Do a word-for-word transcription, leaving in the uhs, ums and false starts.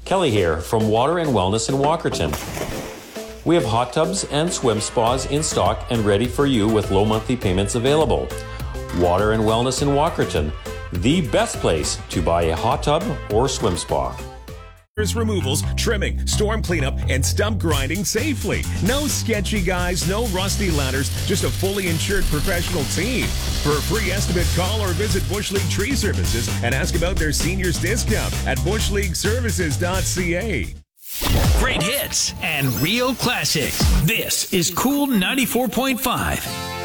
Kelly here from Water and Wellness in Walkerton. We have hot tubs and swim spas in stock and ready for you with low monthly payments available. Water and Wellness in Walkerton, the best place to buy a hot tub or swim spa. Removals, trimming, storm cleanup, and stump grinding safely. No sketchy guys, no rusty ladders, just a fully insured professional team. For a free estimate, call or visit Bush League Tree Services and ask about their seniors discount at bush league services dot c a. Great hits and real classics. This is Cool ninety-four point five.